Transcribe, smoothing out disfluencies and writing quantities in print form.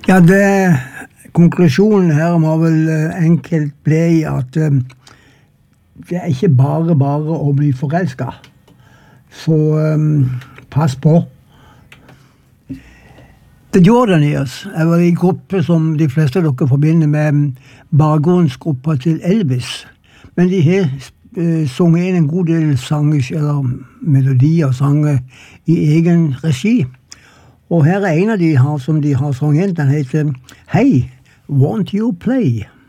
Ja, konklusjonen her må vel enkelt bli at det er ikke bare å bli forelsket. Så pass på. The Jordanaires er vel en gruppe som de fleste av dere forbinder med bakgrunnsgruppa til Elvis. Men de har sunget inn en god del sanger, eller melodier og sanger i egen regi. Og her er en av de som de har sunget inn, den heter Hey, Won't You Play?